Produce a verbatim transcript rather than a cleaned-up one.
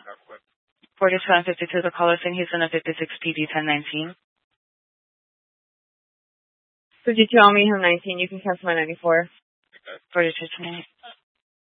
forty-two and fifty-two, the caller saying he's in a fifty-six P D ten nineteen. fifty-two on me, home nineteen. You can cancel my ninety-four. forty-two twenty-eight.